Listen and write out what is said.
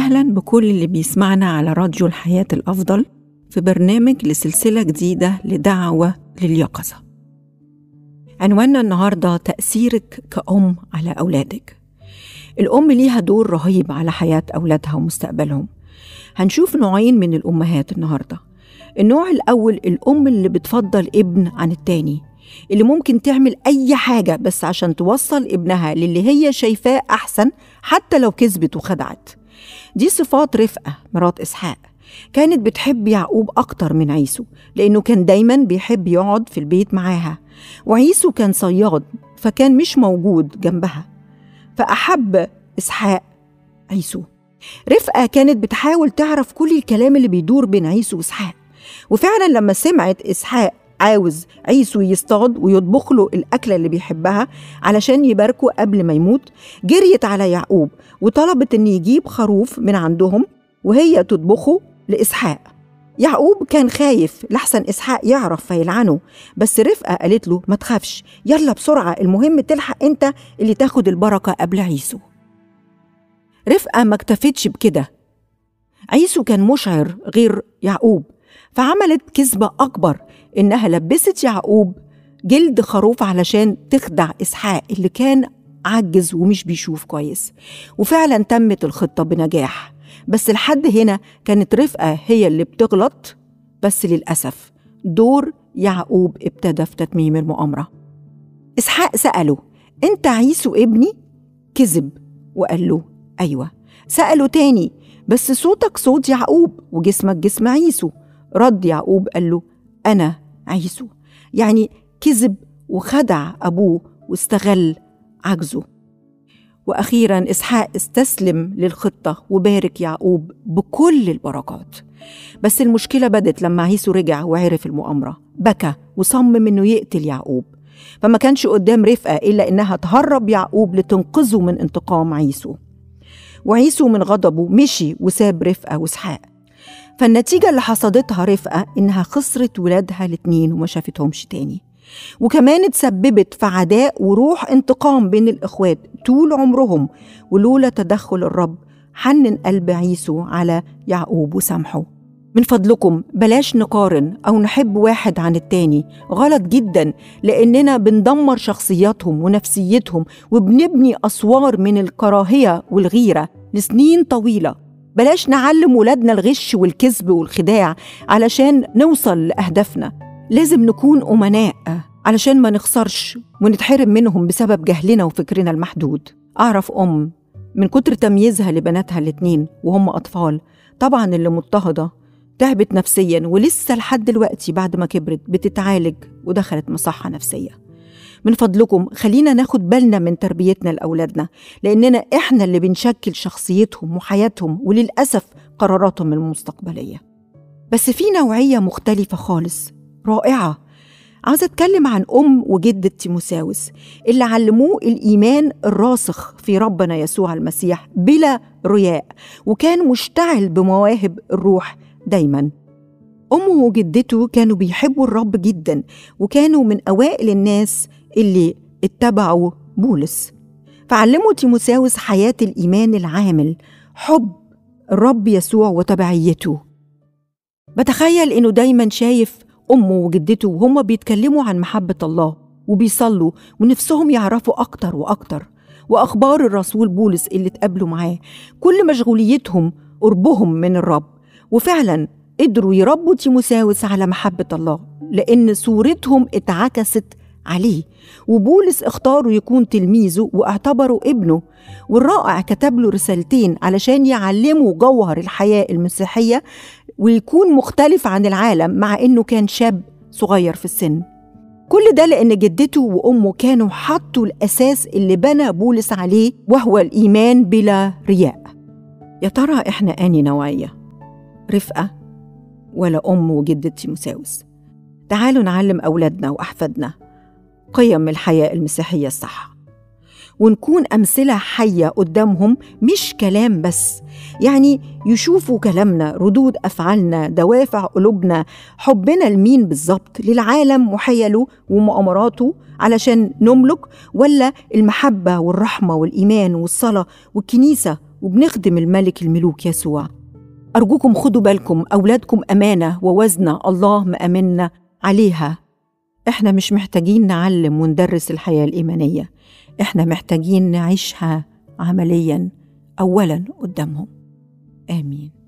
أهلاً بكل اللي بيسمعنا على راديو الحياة الأفضل في برنامج لسلسلة جديدة لدعوة لليقظة. عنواننا النهاردة تأثيرك كأم على أولادك. الأم ليها دور رهيب على حياة أولادها ومستقبلهم. هنشوف نوعين من الأمهات النهاردة. النوع الأول الأم اللي بتفضل ابن عن التاني، اللي ممكن تعمل أي حاجة بس عشان توصل ابنها للي هي شايفاه أحسن حتى لو كذبت وخدعت. دي صفات رفقة مرات إسحاق. كانت بتحب يعقوب أكتر من عيسو لأنه كان دايما بيحب يقعد في البيت معاها، وعيسو كان صياد فكان مش موجود جنبها، فأحب إسحاق عيسو. رفقة كانت بتحاول تعرف كل الكلام اللي بيدور بين عيسو وإسحاق، وفعلا لما سمعت إسحاق عاوز عيسو يصطاد ويطبخ له الأكلة اللي بيحبها علشان يباركوا قبل ما يموت، جريت على يعقوب وطلبت إن يجيب خروف من عندهم وهي تطبخه لإسحاق. يعقوب كان خايف لحسن إسحاق يعرف فيلعنه، بس رفقة قالت له ما تخافش، يلا بسرعة، المهم تلحق أنت اللي تاخد البركة قبل عيسو. رفقة ما اكتفتش بكده، عيسو كان مشعر غير يعقوب، فعملت كذبة أكبر، إنها لبست يعقوب جلد خروف علشان تخدع إسحاق اللي كان عجز ومش بيشوف كويس. وفعلا تمت الخطة بنجاح، بس لحد هنا كانت رفقة هي اللي بتغلط، بس للأسف دور يعقوب ابتدى في تتميم المؤامرة. إسحاق سأله أنت عيسو ابني؟ كذب وقال له أيوة. سأله تاني بس صوتك صوت يعقوب وجسمك جسم عيسو. رد يعقوب قال له أنا عيسو. يعني كذب وخدع أبوه واستغل عجزه. وأخيراً إسحاق استسلم للخطة وبارك يعقوب بكل البركات. بس المشكلة بدت لما عيسو رجع وعرف المؤامرة، بكى وصمم إنه يقتل يعقوب، فما كانش قدام رفقة إلا إنها تهرب يعقوب لتنقذه من انتقام عيسو. وعيسو من غضبه مشي وساب رفقة وإسحاق. فالنتيجة اللي حصدتها رفقة إنها خسرت ولادها الاتنين وما شافتهمش تاني، وكمان اتسببت في عداء وروح انتقام بين الإخوات طول عمرهم. ولولا تدخل الرب حنن قلب عيسو على يعقوب وسامحه. من فضلكم بلاش نقارن أو نحب واحد عن التاني، غلط جدا، لأننا بندمر شخصياتهم ونفسيتهم وبنبني أسوار من الكراهية والغيرة لسنين طويلة. بلاش نعلم ولادنا الغش والكذب والخداع علشان نوصل لأهدافنا. لازم نكون أمناء علشان ما نخسرش ونتحرم منهم بسبب جهلنا وفكرنا المحدود. أعرف أم من كتر تمييزها لبناتها الاتنين وهم أطفال، طبعا اللي مضطهدة تعبت نفسيا ولسه لحد دلوقتي بعد ما كبرت بتتعالج ودخلت مصحة نفسية. من فضلكم خلينا ناخد بالنا من تربيتنا لأولادنا، لأننا إحنا اللي بنشكل شخصيتهم وحياتهم وللأسف قراراتهم المستقبلية. بس في نوعية مختلفة خالص رائعة. عاوزة أتكلم عن أم وجدة تيموساوس اللي علموه الإيمان الراسخ في ربنا يسوع المسيح بلا رياء، وكان مشتعل بمواهب الروح دايما. أمه وجدته كانوا بيحبوا الرب جدا، وكانوا من أوائل الناس اللي اتبعوا بولس، فعلموا تيموساوس حياة الإيمان العامل، حب الرب يسوع وتبعيته. بتخيل إنه دايما شايف أمه وجدته وهم بيتكلموا عن محبة الله وبيصلوا ونفسهم يعرفوا أكتر وأكتر، وأخبار الرسول بولس اللي اتقابلوا معاه كل مشغوليتهم قربهم من الرب. وفعلا قدروا يربوا تيموساوس على محبة الله لأن صورتهم اتعكست عليه، وبولس اختاروا يكون تلميذه واعتبروا ابنه. والرائع كتب له رسالتين علشان يعلموا جوهر الحياة المسيحية ويكون مختلف عن العالم مع إنه كان شاب صغير في السن. كل ده لأن جدته وأمه كانوا حطوا الأساس اللي بنى بولس عليه، وهو الإيمان بلا رياء. يا ترى إحنا أني نوعية، رفقة ولا أم وجدة تيموساوس؟ تعالوا نعلم أولادنا وأحفادنا قيم الحياة المسيحية الصح، ونكون أمثلة حية قدامهم، مش كلام بس. يعني يشوفوا كلامنا، ردود أفعالنا، دوافع قلوبنا، حبنا لمين بالظبط، للعالم وحيله ومؤامراته علشان نملك، ولا المحبة والرحمة والإيمان والصلاة والكنيسة وبنخدم الملك الملوك يسوع. أرجوكم خدوا بالكم، أولادكم أمانة ووزنة الله مأمنا عليها. إحنا مش محتاجين نعلم وندرس الحياة الإيمانية، إحنا محتاجين نعيشها عملياً أولاً قدامهم. آمين.